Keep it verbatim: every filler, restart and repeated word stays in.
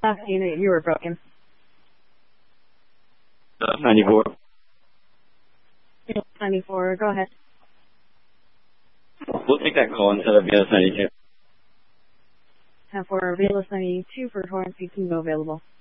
last unit you were broken? Uh, ninety-four. ninety-four, go ahead. We'll take that call instead of V L S ninety-two. And for V L S ninety-two for Torrance, you can go available.